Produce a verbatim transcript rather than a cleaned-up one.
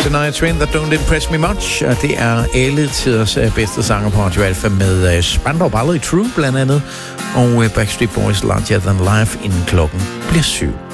Shania Twain, That Don't Impress Me Much. Og det er alle tiders bedste sanger på Radio Alpha med Spandau Ballet True blandt andet. Og Backstreet Boys Larger Than Life, inden klokken bliver syv.